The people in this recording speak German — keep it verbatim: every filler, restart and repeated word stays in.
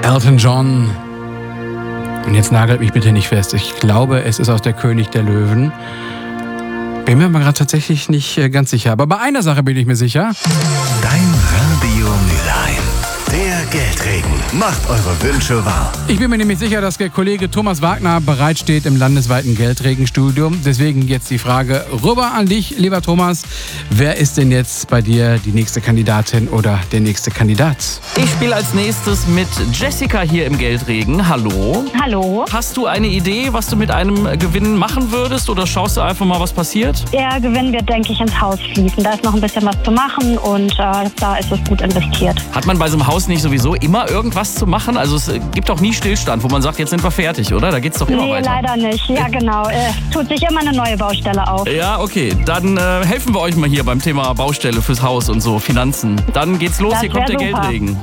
Elton John. Und jetzt nagelt mich bitte nicht fest. Ich glaube, es ist aus der König der Löwen. Bin mir aber gerade tatsächlich nicht ganz sicher. Aber bei einer Sache bin ich mir sicher. Dein Radio Mülheim. Der Geldregen macht eure Wünsche wahr. Ich bin mir nämlich sicher, dass der Kollege Thomas Wagner bereitsteht im landesweiten Geldregenstudium. Deswegen jetzt die Frage rüber an dich, lieber Thomas. Wer ist denn jetzt bei dir die nächste Kandidatin oder der nächste Kandidat? Ich spiele als nächstes mit Jessica hier im Geldregen. Hallo. Hallo. Hast du eine Idee, was du mit einem Gewinn machen würdest, oder schaust du einfach mal, was passiert? Der Gewinn wird, denke ich, ins Haus fließen. Da ist noch ein bisschen was zu machen und äh, da ist es gut investiert. Hat man bei so einem Haus nicht sowieso immer irgendwas zu machen? Also es gibt doch nie Stillstand, wo man sagt, jetzt sind wir fertig, oder? Da geht's doch immer nee, weiter. Nee, leider nicht. Ja, genau. Äh, tut sich immer eine neue Baustelle auf. Ja, okay. Dann äh, helfen wir euch mal hier beim Thema Baustelle fürs Haus und so, Finanzen. Dann geht's los, Das hier kommt der wär super. Geldregen.